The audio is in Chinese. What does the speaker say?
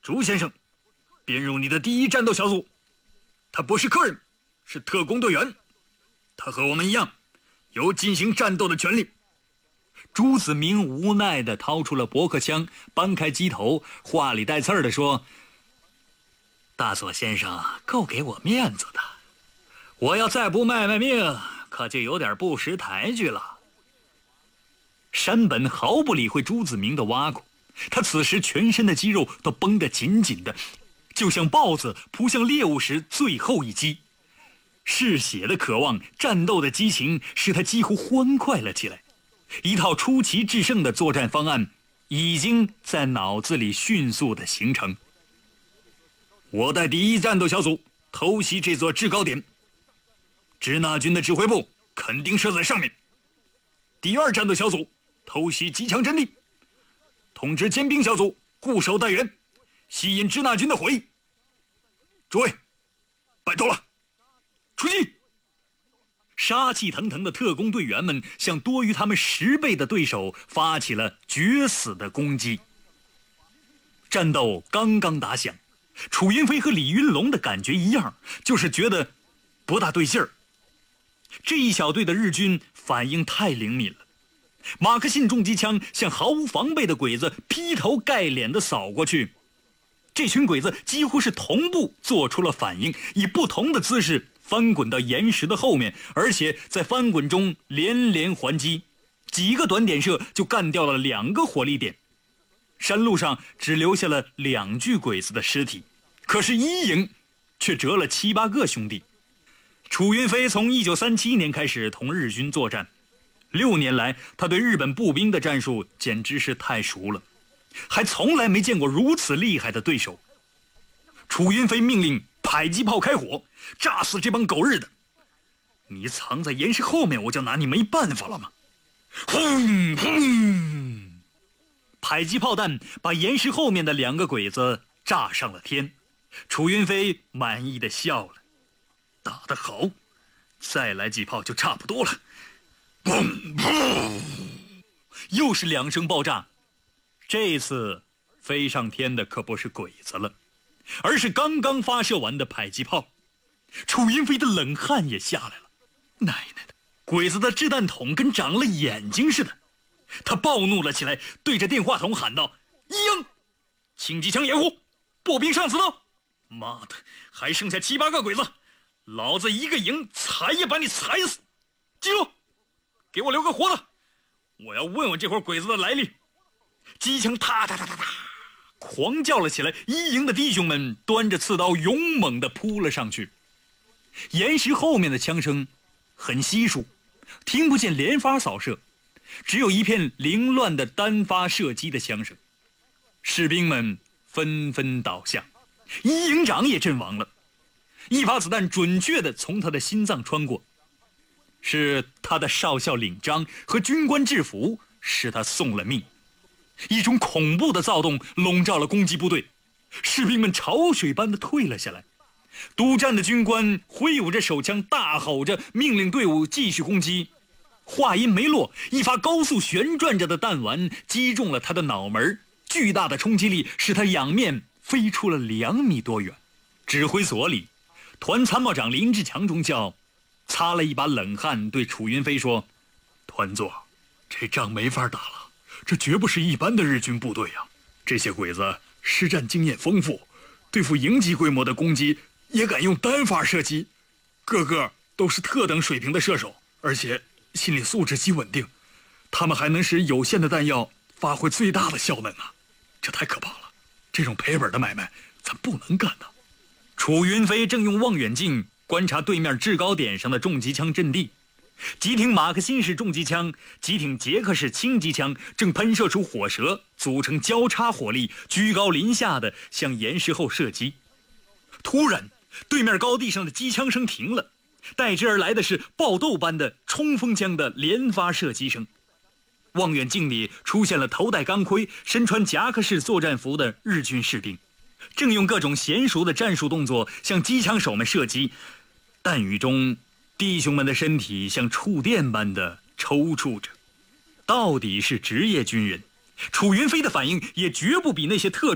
朱先生，编入你的第一战斗小组。他不是客人，是特工队员，他和我们一样，有进行战斗的权利。” 朱子明无奈地掏出了驳壳枪，搬开机头，话里带刺儿地说：“大佐先生够给我面子的，我要再不卖命，可就有点不识抬举了。”山本毫不理会朱子明的挖苦，他此时全身的肌肉都绷得紧紧的，就像豹子扑向猎物时最后一击。嗜血的渴望，战斗的激情，使他几乎欢快了起来。一套出奇制胜的作战方案已经在脑子里迅速的形成。 我带第一战斗小组偷袭这座制高点，支那军的指挥部肯定设在上面。第二战斗小组偷袭机枪阵地，通知尖兵小组固守待援，吸引支那军的火力。诸位，拜托了，出击！ 杀气腾腾的特工队员们向多于他们10倍的对手发起了决死的攻击。战斗刚刚打响，楚云飞和李云龙的感觉一样，就是觉得不大对劲儿。这一小队的日军反应太灵敏了，马克沁重机枪向毫无防备的鬼子劈头盖脸地扫过去。这群鬼子几乎是同步做出了反应，以不同的姿势翻滚到岩石的后面，而且在翻滚中连连还击，几个短点射就干掉了2个火力点。山路上只留下了2具鬼子的尸体，可是一营却折了7、8个兄弟。楚云飞从1937年开始同日军作战，6年来他对日本步兵的战术简直是太熟了，还从来没见过如此厉害的对手。楚云飞命令迫击炮开火，炸死这帮狗日的！你藏在岩石后面，我就拿你没办法了吗？轰轰！迫击炮弹把岩石后面的2个鬼子炸上了天。楚云飞满意的笑了，打得好，再来几炮就差不多了。砰砰！又是2声爆炸，这次飞上天的可不是鬼子了，而是刚刚发射完的迫击炮。楚云飞的冷汗也下来了，奶奶的，鬼子的掷弹筒跟长了眼睛似的。他暴怒了起来，对着电话筒喊道：“一营，轻机枪掩护，步兵上刺刀！妈的，还剩下7、8个鬼子，老子一个营踩也把你踩死！记住，给我留个活的，我要问问这伙鬼子的来历！”机枪踏踏踏踏踏狂叫了起来，一营的弟兄们端着刺刀勇猛地扑了上去。岩石后面的枪声很稀疏，听不见连发扫射，只有一片凌乱的单发射击的枪声。士兵们纷纷倒下，一营长也阵亡了，一发子弹准确地从他的心脏穿过，是他的少校领章和军官制服使他送了命。一种恐怖的躁动笼罩了攻击部队，士兵们潮水般的退了下来。督战的军官挥舞着手枪，大吼着命令队伍继续攻击。话音没落，一发高速旋转着的弹丸击中了他的脑门，巨大的冲击力使他仰面飞出了2米多远。指挥所里，团参谋长林志强中校擦了一把冷汗，对楚云飞说：“团座，这仗没法打了，这绝不是一般的日军部队啊！这些鬼子实战经验丰富，对付营级规模的攻击也敢用单发射击，个个都是特等水平的射手，而且心理素质极稳定。他们还能使有限的弹药发挥最大的效能啊！这太可怕了，这种赔本的买卖咱不能干呐！”楚云飞正用望远镜观察对面制高点上的重机枪阵地，几挺马克沁式重机枪、几挺捷克式轻机枪正喷射出火舌，组成交叉火力，居高临下的向岩石后射击。突然，对面高地上的机枪声停了，代之而来的是爆豆般的冲锋枪的连发射击声。望远镜里出现了头戴钢盔、身穿夹克式作战服的日军士兵，正用各种娴熟的战术动作向机枪手们射击。弹雨中，弟兄们的身体像触电般的抽搐着。到底是职业军人，楚云飞的反应也绝不比那些特